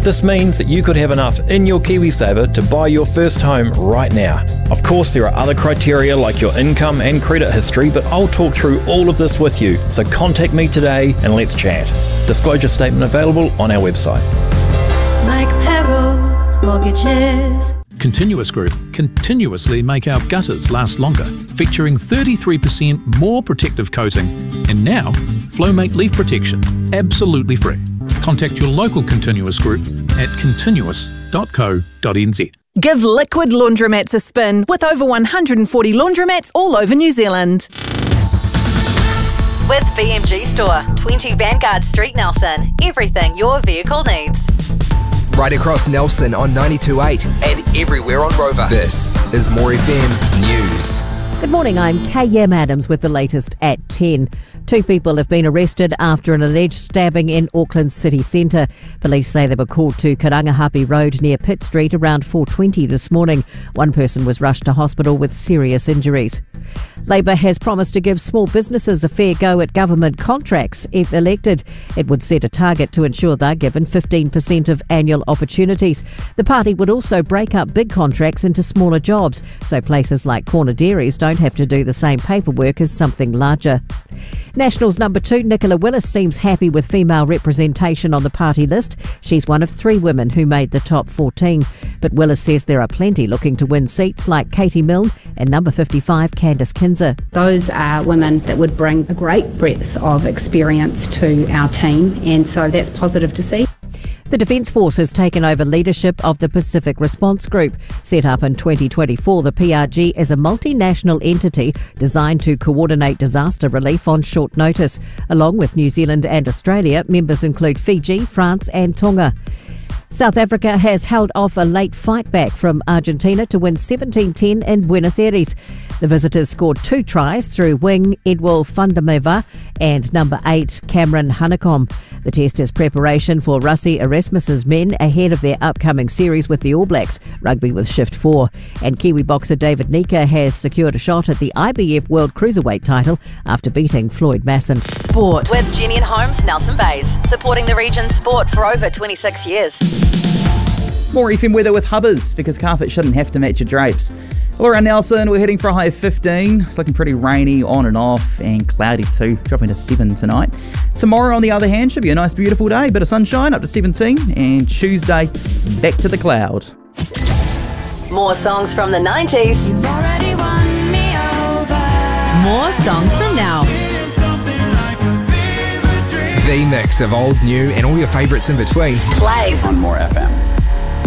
This means that you could have enough in your KiwiSaver to buy your first home right now. Of course, there are other criteria like your income and credit history, but I'll talk through all of this with you, so contact me today and let's chat. Disclosure statement available on our website. Mike Perro, Mortgages. Continuous Group continuously make our gutters last longer, featuring 33% more protective coating, and now Flowmate Leaf Protection, absolutely free. Contact your local Continuous Group at continuous.co.nz. Give Liquid Laundromats a spin with over 140 laundromats all over New Zealand. With BMG Store, 20 Vanguard Street, Nelson. Everything your vehicle needs. Right across Nelson on 92.8 and everywhere on Rover. This is More FM News. Good morning, I'm KM Adams with the latest at 10. 2 people have been arrested after an alleged stabbing in Auckland city centre. Police say they were called to Karangahape Road near Pitt Street around 4:20 this morning. One person was rushed to hospital with serious injuries. Labour has promised to give small businesses a fair go at government contracts if elected. It would set a target to ensure they're given 15% of annual opportunities. The party would also break up big contracts into smaller jobs, so places like corner dairies don't have to do the same paperwork as something larger. Nationals number 2, Nicola Willis, seems happy with female representation on the party list. She's one of 3 women who made the top 14. But Willis says there are plenty looking to win seats like Katie Milne and number 55, Candice Kinzer. Those are women that would bring a great breadth of experience to our team, and so that's positive to see. The Defence Force has taken over leadership of the Pacific Response Group. Set up in 2024, the PRG is a multinational entity designed to coordinate disaster relief on short notice. Along with New Zealand and Australia, members include Fiji, France and Tonga. South Africa has held off a late fight back from Argentina to win 17-10 in Buenos Aires. The visitors scored 2 tries through wing Edwil van der Merwe and number 8 Cameron Hanekom. The test is preparation for Rassie Erasmus's men ahead of their upcoming series with the All Blacks, rugby with Shift 4. And Kiwi boxer David Nika has secured a shot at the IBF World Cruiserweight title after beating Floyd Masson. Sport with Jenny and Holmes, Nelson Bays, supporting the region's sport for over 26 years. More FM weather with Hubbers, because carpet shouldn't have to match your drapes. All around Nelson, we're heading for a high of 15. It's looking pretty rainy on and off, and cloudy too, dropping to 7 tonight. Tomorrow, on the other hand, should be a nice beautiful day. Bit of sunshine, up to 17. And Tuesday, back to the cloud. More songs from the 90s. You've already won me over. More songs from now. The mix of old, new and all your favourites in between. Plays on More FM.